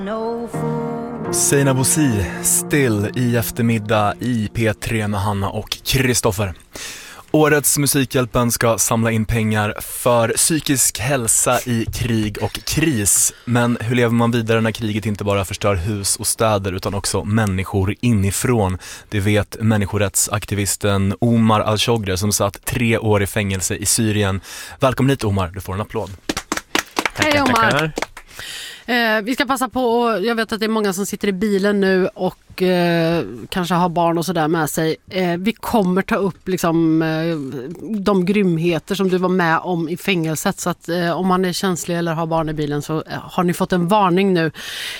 Seinabo Bosi, Still i eftermiddag i P3 med Hanna och Kristoffer. Årets Musikhjälpen ska samla in pengar för psykisk hälsa i krig och kris. Men hur lever man vidare när kriget inte bara förstör hus och städer utan också människor inifrån? Det vet människorättsaktivisten Omar Al-Shogri som satt 3 år i fängelse i Syrien. Välkommen hit Omar, du får en applåd. Hej Omar. Vi ska passa på, och jag vet att det är många som sitter i bilen nu och kanske har barn och sådär med sig. Vi kommer ta upp liksom, de grymheter som du var med om i fängelset, så att om man är känslig eller har barn i bilen så har ni fått en varning nu.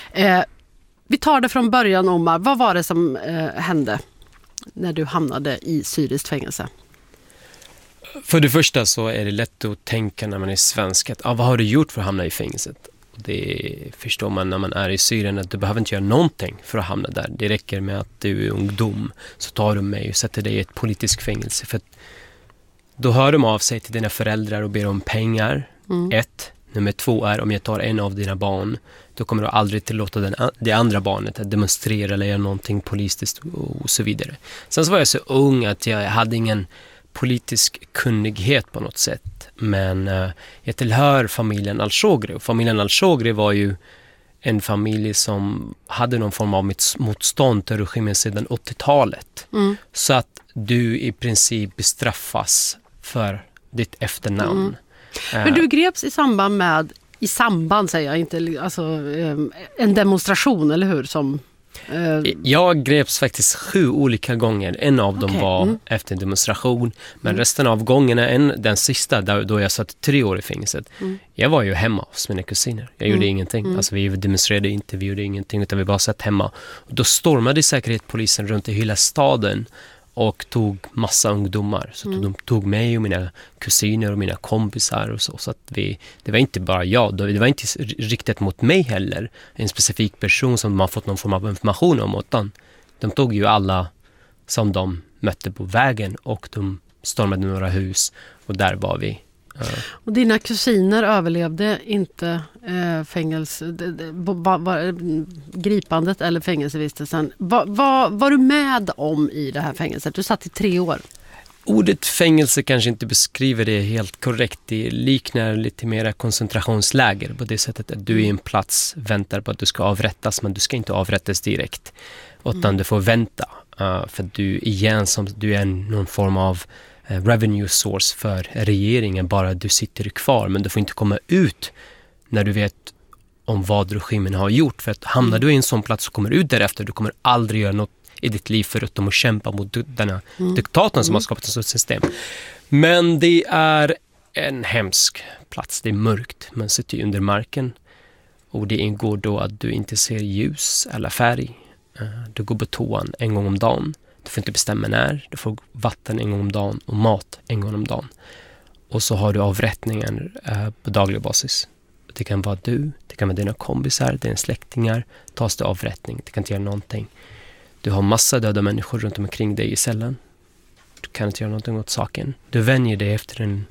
Vi tar det från början Omar, vad var det som hände när du hamnade i syriskt fängelse? För det första så är det lätt att tänka när man är svensk att vad har du gjort för att hamna i fängelset? Det förstår man när man är i Syrien, att du behöver inte göra någonting för att hamna där. Det räcker med att du är ungdom, så tar de mig och sätter dig i ett politiskt fängelse. För då hör de av sig till dina föräldrar och ber om pengar. 1. Nummer 2 är, om jag tar en av dina barn, då kommer du aldrig tillåta det andra barnet att demonstrera eller göra någonting politiskt och så vidare. Sen så var jag så ung att jag hade ingen politisk kunnighet på något sätt. Men jag tillhör familjen Al-Shogri. Familjen Al-Shogri var ju en familj som hade någon form av motstånd till regimen sedan 80-talet. Så att du i princip bestraffas för ditt efternamn. Men du greps i samband säger jag inte, alltså en demonstration, eller hur? Jag greps faktiskt 7 olika gånger. En av dem var efter en demonstration. Men resten av gångerna, den sista då jag satt 3 år i fängelset, jag var ju hemma hos mina kusiner. Jag gjorde ingenting. Alltså vi demonstrerade inte, vi gjorde ingenting, utan vi bara satt hemma. Och då stormade säkerhetspolisen runt i hela staden och tog massa ungdomar. Så de tog mig och mina kusiner och mina kompisar och så att det var inte bara jag. Det var inte riktat mot mig heller, en specifik person som de har fått någon form av information om, utan de tog ju alla som de mötte på vägen och de stormade några hus och där var vi. Och dina kusiner överlevde inte gripandet eller fängelsevistelsen. Vad var du med om i det här fängelset? Du satt i 3 år. Ordet fängelse kanske inte beskriver det helt korrekt. Det liknar lite mera koncentrationsläger på det sättet att du är en plats, väntar på att du ska avrättas, men du ska inte avrättas direkt. Utan du får vänta för du är någon form av revenue source för regeringen, bara du sitter kvar, men du får inte komma ut när du vet om vad regimen har gjort, för att hamnar du i en sån plats och kommer ut därefter, du kommer aldrig göra något i ditt liv förutom att kämpa mot denna diktatorn som har skapat ett sådant system. Men det är en hemsk plats, det är mörkt, man sitter under marken och det ingår då att du inte ser ljus eller färg. Du går på toan en gång om dagen. Du får inte bestämma när. Du får vatten en gång om dagen och mat en gång om dagen. Och så har du avrättningen på daglig basis. Det kan vara du, det kan vara dina kompisar, dina släktingar. Tas det avrättning, det kan inte göra någonting. Du har massa döda människor runt omkring dig i cellen. Du kan inte göra någonting åt saken. Du vänjer dig efter en